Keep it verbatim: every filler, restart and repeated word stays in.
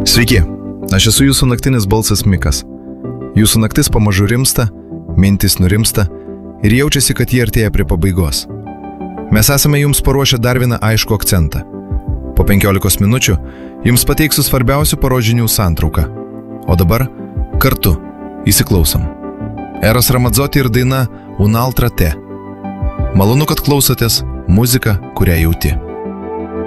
Sveiki, aš esu jūsų naktinis balsas Mikas. Jūsų naktis pamažu rimsta, mintis nurimsta ir jaučiasi, kad jie artėja prie pabaigos. Mes esame jums paruošę dar vieną aiškų akcentą. Po penkiolikos minučių jums pateiksiu svarbiausių parodžinių santrauką. O dabar kartu įsiklausom. Eros Ramazzotti ir daina Un'altra te. Malonu, kad klausotės muziką, kurią jauti.